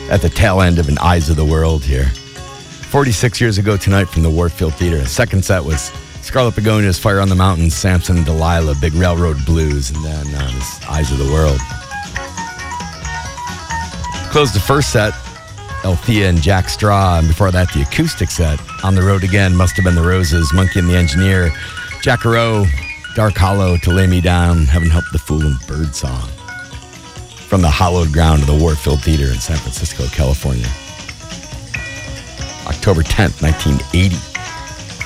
at the tail end of an Eyes of the World here. 46 years ago tonight from the Warfield Theater. Second set was Scarlet Begonias, Fire on the Mountain, Samson and Delilah, Big Railroad Blues, and then this Eyes of the World. Closed the first set, Althea and Jack Straw, and before that the acoustic set, On the Road Again, Must Have Been the Roses, Monkey and the Engineer, Jackarow, Dark Hollow, To Lay Me Down, Heaven Help the Fool, and Bird Song. From the hallowed ground of the Warfield Theater in San Francisco, California. October 10th, 1980.